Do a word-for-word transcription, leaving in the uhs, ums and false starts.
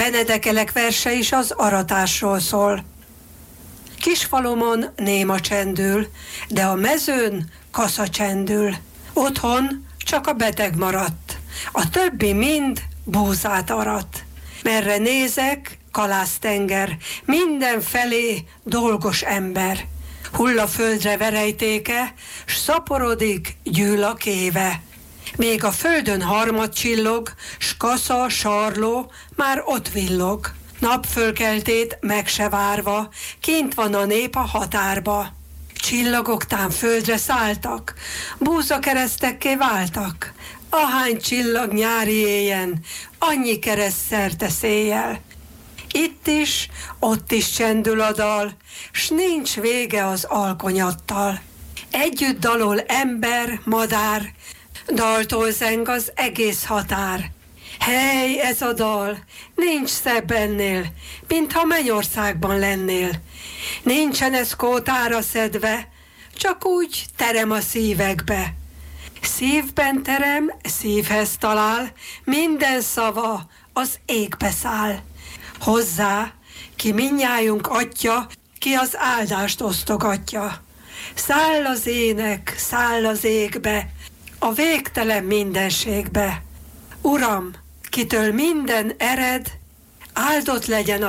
Benedekelek verse is az aratásról szól. Kisfalomon néma csendül, de a mezőn kasza csendül. Otthon csak a beteg maradt, a többi mind búzát arat. Merre nézek, kalásztenger, mindenfelé dolgos ember. Hull a földre verejtéke, s szaporodik, gyűl a kéve. Még a földön harmad csillog, s kasza, sarló már ott villog. Napfölkeltét meg se várva, kint van a nép a határba. Csillagok tán földre szálltak, búzakeresztekké váltak. Ahány csillag nyári éjjen, annyi kereszt szerte széjjel. Itt is, ott is csendül a dal, s nincs vége az alkonyattal. Együtt dalol ember, madár, daltól zeng az egész határ. Hely, ez a dal, nincs szebb ennél, mintha mennyországban lennél. Nincsen ez kótára szedve, csak úgy terem a szívekbe. Szívben terem, szívhez talál, minden szava az égbe száll. Hozzá, ki mindnyájunk atya, ki az áldást osztogatja. Száll az ének, száll az égbe, a végtelen mindenségbe. Uram, kitől minden ered, áldott legyen a